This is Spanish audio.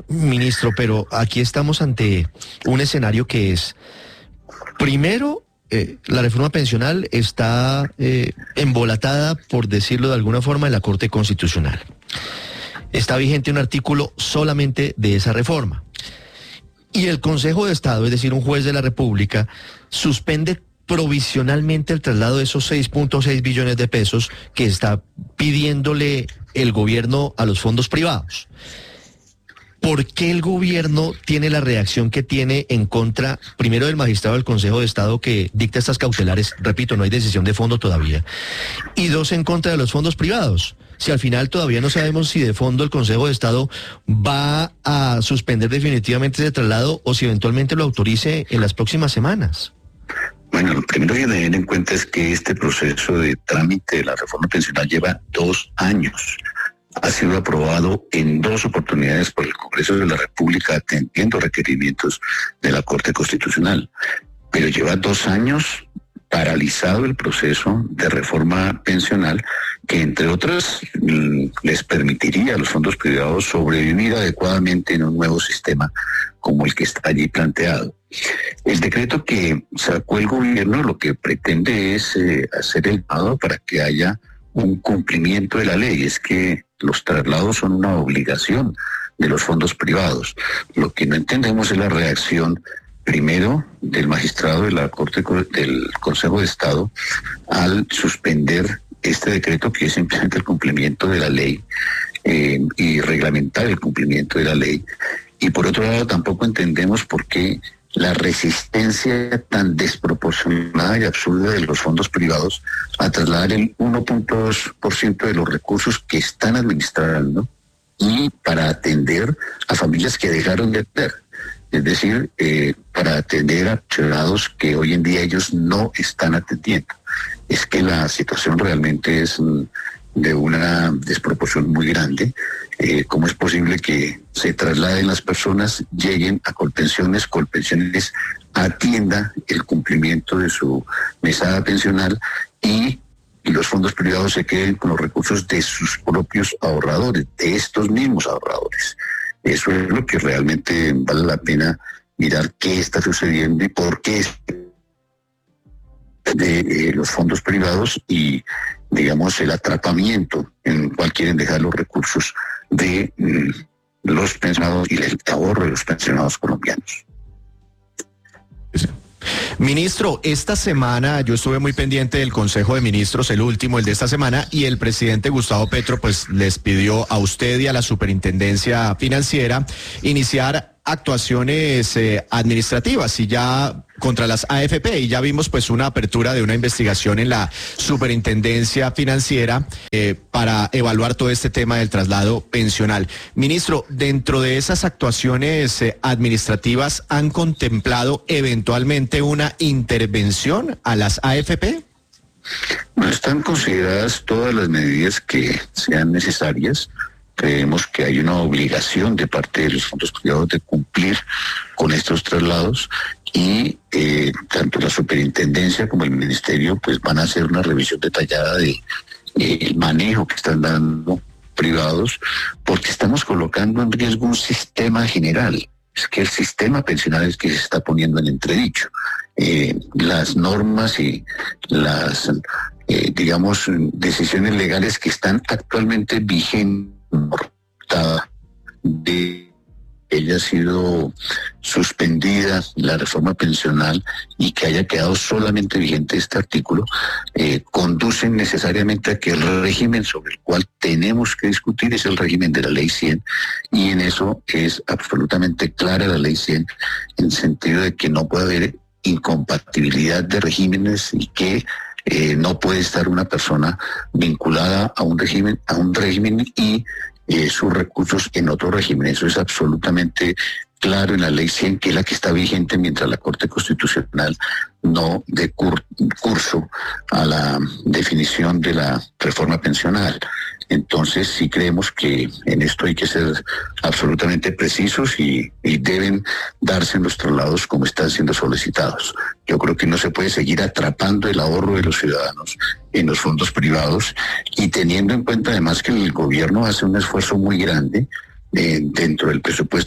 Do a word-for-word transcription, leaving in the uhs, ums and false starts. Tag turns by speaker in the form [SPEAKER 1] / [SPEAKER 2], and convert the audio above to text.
[SPEAKER 1] Ministro, pero aquí estamos ante un escenario que es, primero, eh, la reforma pensional está eh, embolatada, por decirlo de alguna forma, en la Corte Constitucional. Está vigente un artículo solamente de esa reforma. Y el Consejo de Estado, es decir, un juez de la República, suspende provisionalmente el traslado de esos seis punto seis billones de pesos que está pidiéndole el gobierno a los fondos privados. ¿Por qué el gobierno tiene la reacción que tiene en contra, primero, del magistrado del Consejo de Estado que dicta estas cautelares? Repito, no hay decisión de fondo todavía. Y dos, en contra de los fondos privados. Si al final todavía no sabemos si de fondo el Consejo de Estado va a suspender definitivamente ese traslado o si eventualmente lo autorice en las próximas semanas.
[SPEAKER 2] Bueno, lo primero que tener en cuenta es que este proceso de trámite de la reforma pensional lleva dos años. Ha sido aprobado en dos oportunidades por el Congreso de la República, atendiendo requerimientos de la Corte Constitucional. Pero lleva dos años paralizado el proceso de reforma pensional, que entre otras les permitiría a los fondos privados sobrevivir adecuadamente en un nuevo sistema como el que está allí planteado. El decreto que sacó el gobierno lo que pretende es eh, hacer el llamado para que haya un cumplimiento de la ley. Es que los traslados son una obligación de los fondos privados. Lo que no entendemos es la reacción, primero, del magistrado de la Corte del Consejo de Estado al suspender este decreto, que es simplemente el cumplimiento de la ley eh, y reglamentar el cumplimiento de la ley. Y por otro lado, tampoco entendemos por qué la resistencia tan desproporcionada y absurda de los fondos privados a trasladar el uno punto dos por ciento de los recursos que están administrando y para atender a familias que dejaron de atender. Es decir, eh, para atender a pensionados que hoy en día ellos no están atendiendo. Es que la situación realmente es mm, de una desproporción muy grande. Eh, ¿Cómo es posible que se trasladen las personas, lleguen a Colpensiones, Colpensiones atienda el cumplimiento de su mesada pensional y y los fondos privados se queden con los recursos de sus propios ahorradores, de estos mismos ahorradores? Eso es lo que realmente vale la pena mirar qué está sucediendo y por qué es de eh, los fondos privados y, digamos, el atrapamiento en el cual quieren dejar los recursos de mm, los pensionados y el ahorro de los pensionados colombianos.
[SPEAKER 1] Ministro, esta semana yo estuve muy pendiente del Consejo de Ministros, el último, el de esta semana, y el presidente Gustavo Petro pues les pidió a usted y a la Superintendencia Financiera iniciar actuaciones eh, administrativas y ya contra las A F P, y ya vimos pues una apertura de una investigación en la Superintendencia Financiera eh, para evaluar todo este tema del traslado pensional. Ministro, dentro de esas actuaciones eh, administrativas, ¿han contemplado eventualmente una intervención a las A F P?
[SPEAKER 2] Bueno, están consideradas todas las medidas que sean necesarias. Creemos que hay una obligación de parte de los fondos privados de cumplir con estos traslados y eh, tanto la superintendencia como el ministerio pues van a hacer una revisión detallada de eh, el manejo que están dando privados, porque estamos colocando en riesgo un sistema general. Es que el sistema pensional es que se está poniendo en entredicho. Eh, las normas y las, eh, digamos, decisiones legales que están actualmente vigentes de ella ha sido suspendida la reforma pensional y que haya quedado solamente vigente este artículo, eh, conducen necesariamente a que el régimen sobre el cual tenemos que discutir es el régimen de la ley cien, y en eso es absolutamente clara la ley cien, en el sentido de que no puede haber incompatibilidad de regímenes y que eh, no puede estar una persona vinculada a un régimen, a un régimen y eh, sus recursos en otro régimen. Eso es absolutamente claro en la ley cien, que es la que está vigente mientras la Corte Constitucional no dé cur curso a la definición de la reforma pensional. Entonces sí creemos que en esto hay que ser absolutamente precisos y, y deben darse en los traslados como están siendo solicitados. Yo creo que no se puede seguir atrapando el ahorro de los ciudadanos en los fondos privados y teniendo en cuenta además que el gobierno hace un esfuerzo muy grande eh, dentro del presupuesto